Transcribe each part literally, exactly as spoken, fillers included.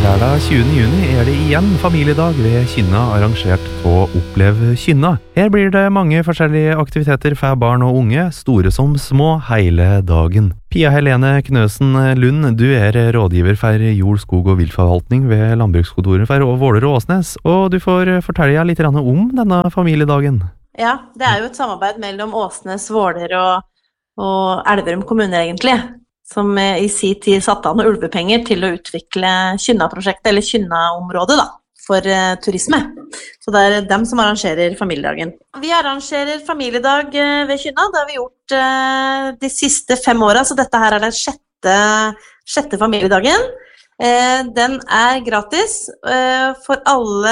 Lørdag tjuende juni er det igjen familiedag ved Kynna, arrangert på Opplev Kynna. Her blir det mange forskjellige aktiviteter for barn og unge, store som små, hele dagen. Pia Helene Knøsen Lund, du er rådgiver for jord, skog og viltforvaltning ved Landbrukskontoret for Våler og Åsnes, og du får fortelle litt om denne familiedagen. Ja, det er jo et samarbeid mellom Åsnes, Våler og, og Elverum kommuner egentlig, som i sin tid satte av noen ulvepenger til å utvikle Kynna-prosjektet, eller Kynna-området da, for uh, turisme. Så det er dem som arrangerer familiedagen. Vi arrangerer familiedag uh, ved Kynna, det har vi gjort uh, de siste fem årene, så dette her er den sjette, sjette familiedagen. Uh, den er gratis uh, for alle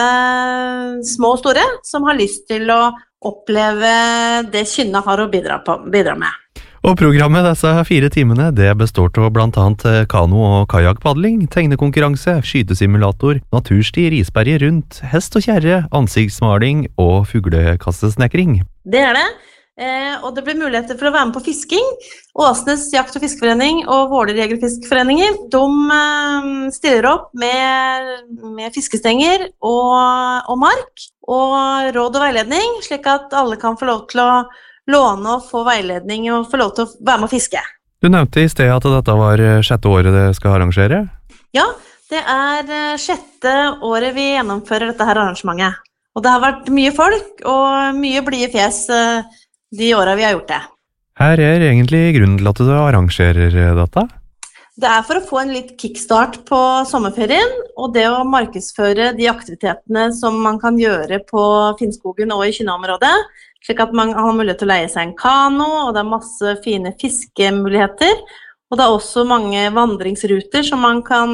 små og store som har lyst til å oppleve det Kynna har å bidra, på, bidra med. Og programmet disse fire timene, det består av blant annet kano- og kajakpadling, tegnekonkurranse, skytesimulator, natursti, risberge rundt, hest og kjerre, ansiktsmaling og fuglekastesnekring. Det er det, eh, og det blir muligheter for å være med på fisking. Åsnes Jakt- og Fiskeforening og Våler Jeger- og Fiskeforeninger, de eh, stiller opp med, med fiskestenger og, og mark, og råd og veiledning, slik at alle kan få lov til å låne og få veiledning og få lov til å være med å fiske. Du nevnte i sted at dette var sjette året det skal arrangere? Ja, det er sjette året vi gjennomfører dette her arrangementet. Og det har vært mye folk og mye blide fjes de årene vi har gjort det. Her er egentlig grunnen til at du arrangerer dette? Det er for å få en litt kickstart på sommerferien, og det å markedsføre de aktivitetene som man kan gjøre på Finnskogen og i Kynna-området, slik at man har mulighet til å leie seg en kano, og det er masse fine fiskemuligheter, og det er også mange vandringsruter som man kan,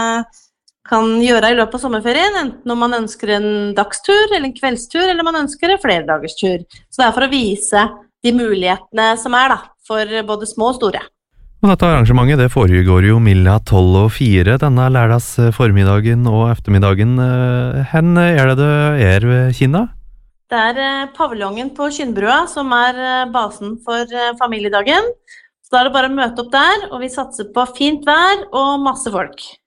kan gjøre i løpet av sommerferien, enten når man ønsker en dagstur, eller en kveldstur, eller man ønsker en flerdagerstur. Så det er for å vise de mulighetene som er da, for både små og store. Og dette arrangementet det foregår jo mellom tolv og fire denne lørdags formiddagen og eftermiddagen. Hen er det det er ved Kynna? Det er paviljongen på Kynnbrua som er basen for familiedagen. Så da er det bare å møte opp der, og vi satser på fint vær og masse folk.